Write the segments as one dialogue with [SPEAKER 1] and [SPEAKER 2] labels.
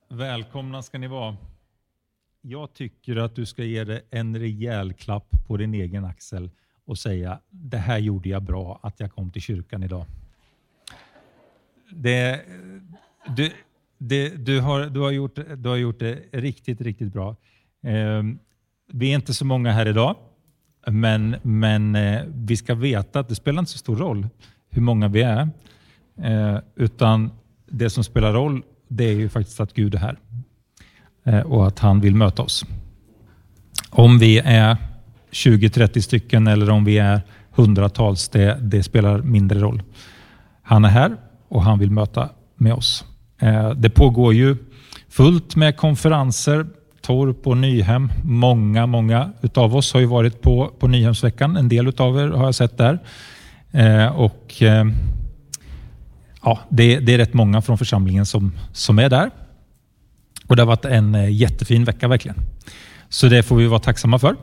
[SPEAKER 1] Välkomna ska ni vara. Jag tycker att du ska ge dig en rejäl klapp på din egen axel och säga: det här gjorde jag bra att jag kom till kyrkan idag. Du har gjort det riktigt, riktigt bra. Vi är inte så många här idag, men vi ska veta att det spelar inte så stor roll hur många vi är. Utan det som spelar roll, det är ju faktiskt att Gud är här. Och att han vill möta oss. Om vi är 20-30 stycken eller om vi är hundratals, det spelar mindre roll. Han är här och han vill möta med oss. Det pågår ju fullt med konferenser, Torp och Nyhem. Många utav oss har ju varit på Nyhemsveckan. En del utav er har jag sett där. Det är rätt många från församlingen som är där. Och det har varit en jättefin vecka verkligen. Så det får vi vara tacksamma för.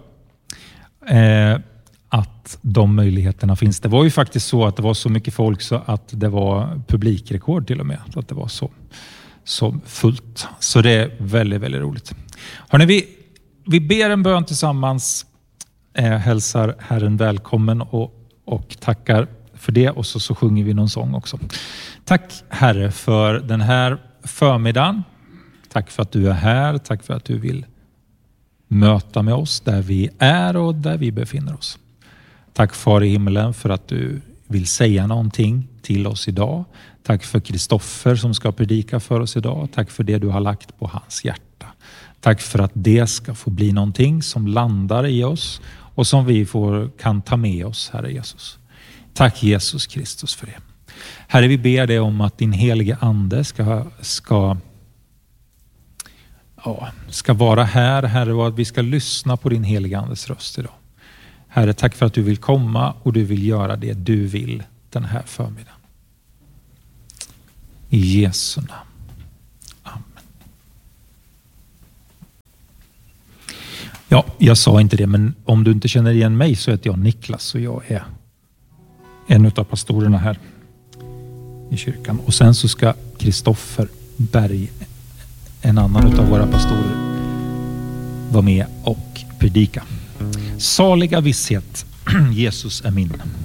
[SPEAKER 1] Att de möjligheterna finns. Det var ju faktiskt så att det var så mycket folk så att det var publikrekord till och med. Så att det var så fullt. Så det är väldigt, väldigt roligt. Hörrni, vi ber en bön tillsammans. Hälsar Herren välkommen och tackar för det. Och så sjunger vi någon sång också. Tack Herre för den här förmiddagen. Tack för att du är här. Tack för att du vill möta med oss där vi är och där vi befinner oss. Tack Far i himlen för att du vill säga någonting till oss idag. Tack för Kristoffer som ska predika för oss idag. Tack för det du har lagt på hans hjärta. Tack för att det ska få bli någonting som landar i oss och som vi kan ta med oss, Herre Jesus. Tack Jesus Kristus för det. Herre, vi ber dig om att din helige ande ska vara här, Herre, och att vi ska lyssna på din helige andes röst idag. Herre, tack för att du vill komma och du vill göra det du vill den här förmiddagen. I Jesu namn. Amen. Ja, jag sa inte det, men om du inte känner igen mig så heter jag Niklas och jag är en av pastorerna här i kyrkan. Och sen så ska Kristoffer Berg, en annan av våra pastorer, vara med och predika. Saliga visshet, Jesus är min.